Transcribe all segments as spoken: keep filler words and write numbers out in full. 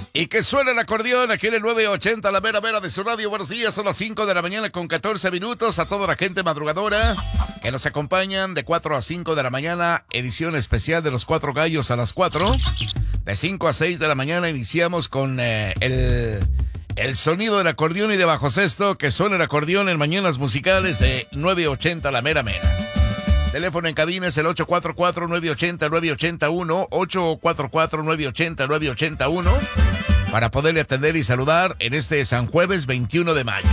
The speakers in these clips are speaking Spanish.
Y que suena el acordeón aquí en el nueve ochenta, la mera mera de su radio. Buenos días, son las cinco de la mañana con catorce minutos. A toda la gente madrugadora que nos acompañan de cuatro a cinco de la mañana, edición especial de los Cuatro Gallos a las cuatro. De cinco a seis de la mañana iniciamos con eh, el, el sonido del acordeón y de bajo sexto. Que suena el acordeón en mañanas musicales de nueve ochenta, la mera mera. Teléfono en cabina es el ocho cuatro cuatro, nueve ocho cero, nueve ocho uno, ocho cuatro cuatro, nueve ocho cero, nueve ocho uno, para poderle atender y saludar en este San Jueves veintiuno de mayo.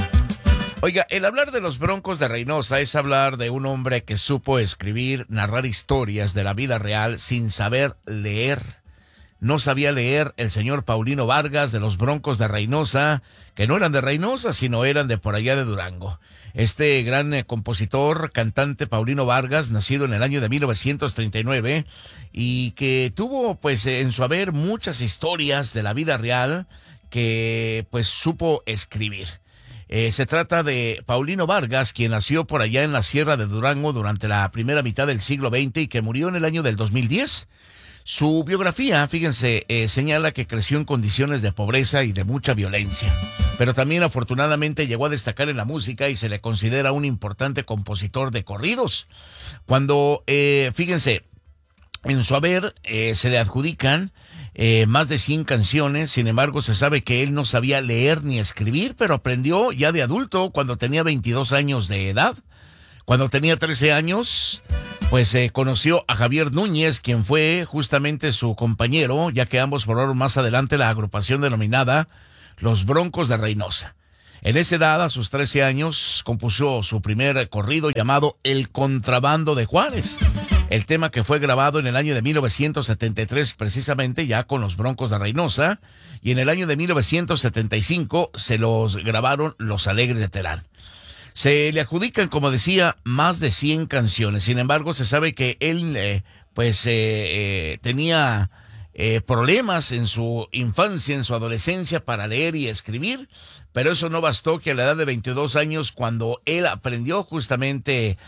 Oiga, el hablar de los Broncos de Reynosa es hablar de un hombre que supo escribir, narrar historias de la vida real sin saber leer. No sabía leer el señor Paulino Vargas de los Broncos de Reynosa, que no eran de Reynosa, sino eran de por allá de Durango. Este gran eh, compositor, cantante Paulino Vargas, nacido en el año de mil novecientos treinta y nueve, y que tuvo pues en su haber muchas historias de la vida real que pues supo escribir. Eh, se trata de Paulino Vargas, quien nació por allá en la Sierra de Durango durante la primera mitad del siglo veinte y que murió en el año del dos mil diez. Su biografía, fíjense, eh, señala que creció en condiciones de pobreza y de mucha violencia, pero también afortunadamente llegó a destacar en la música y se le considera un importante compositor de corridos. Cuando, eh, fíjense, en su haber eh, se le adjudican eh, más de cien canciones. Sin embargo, se sabe que él no sabía leer ni escribir, pero aprendió ya de adulto cuando tenía veintidós años de edad. Cuando tenía trece años, pues eh, conoció a Javier Núñez, quien fue justamente su compañero, ya que ambos formaron más adelante la agrupación denominada Los Broncos de Reynosa. En esa edad, a sus trece años, compuso su primer corrido llamado El Contrabando de Juárez, el tema que fue grabado en el año de mil novecientos setenta y tres, precisamente ya con los Broncos de Reynosa, y en el año de mil novecientos setenta y cinco se los grabaron Los Alegres de Terán. Se le adjudican, como decía, más de cien canciones. Sin embargo, se sabe que él eh, pues eh, eh, tenía eh, problemas en su infancia, en su adolescencia para leer y escribir, pero eso no bastó que a la edad de veintidós años, cuando él aprendió justamente eh,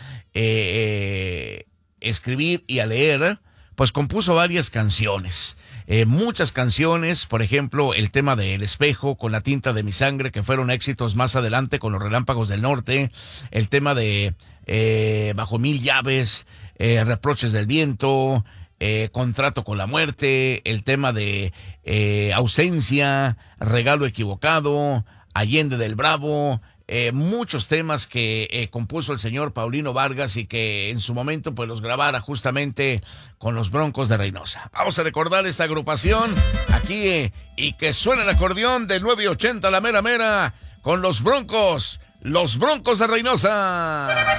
eh, escribir y a leer, pues compuso varias canciones. Eh, muchas canciones, por ejemplo, el tema de El Espejo, Con la tinta de mi sangre, que fueron éxitos más adelante con Los Relámpagos del Norte, el tema de eh, Bajo mil llaves, eh, Reproches del viento, eh, Contrato con la muerte, el tema de eh, Ausencia, Regalo equivocado, Allende del Bravo, eh, muchos temas que eh, compuso el señor Paulino Vargas y que en su momento pues los grabara justamente con los Broncos de Reynosa. Vamos a recordar esta agrupación aquí eh, y que suena el acordeón de nueve ochenta, la mera mera, con los Broncos, los Broncos de Reynosa.